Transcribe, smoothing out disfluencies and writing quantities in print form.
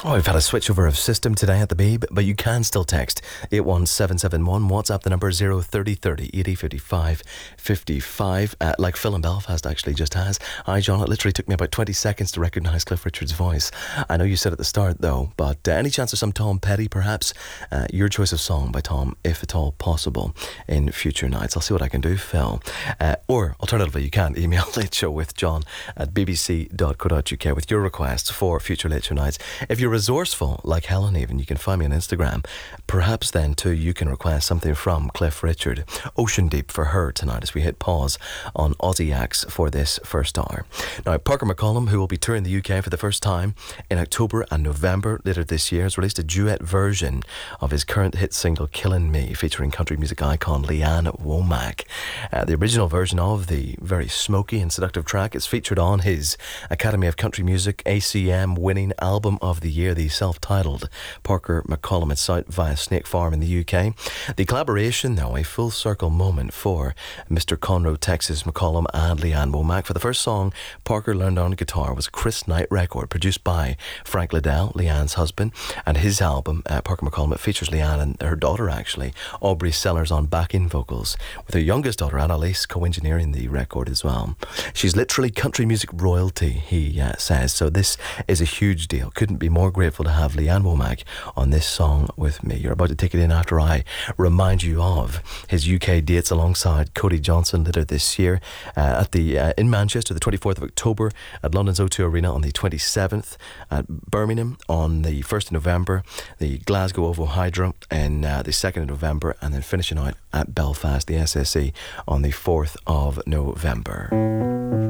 Oh, we've had a switchover of system today at the Beeb, but you can still text 81771, WhatsApp the number 03030 8055 55. Like Phil in Belfast actually just has. Hi John, it literally took me about 20 seconds to recognise Cliff Richard's voice. I know you said at the start though, but any chance of some Tom Petty perhaps? Your choice of song by Tom, if at all possible, in future nights. I'll see what I can do, Phil. Or alternatively, you can email Late Show with John at bbc.co.uk with your requests for future Late Show nights. If you're resourceful, like Helen even, you can find me on Instagram. Perhaps then too you can request something from Cliff Richard. Ocean Deep for her tonight as we hit pause on Aussie acts for this first hour. Now, Parker McCollum, who will be touring the UK for the first time in October and November later this year, has released a duet version of his current hit single Killin' Me, featuring country music icon Leanne Womack. The original version of the very smoky and seductive track is featured on his Academy of Country Music ACM winning album of the year, the self-titled Parker McCollum. It's out via Snake Farm in the UK. The collaboration, though, a full circle moment for Mr. Conroe, Texas McCollum and Leanne Womack. For the first song Parker learned on guitar was a Chris Knight record produced by Frank Liddell, Leanne's husband, and his album, Parker McCollum. It features Leanne and her daughter, actually, Aubrey Sellers, on backing vocals, with her youngest daughter, Annalise, co-engineering the record as well. She's literally country music royalty, he says, so this is a huge deal. Couldn't be more grateful to have Leanne Womack on this song with me. You're about to take it in after I remind you of his UK dates alongside Cody Johnson later this year at the in Manchester, the 24th of October, at London's O2 Arena on the 27th, at Birmingham on the 1st of November, the Glasgow OVO Hydro on the 2nd of November, and then finishing out at Belfast, the SSE, on the 4th of November.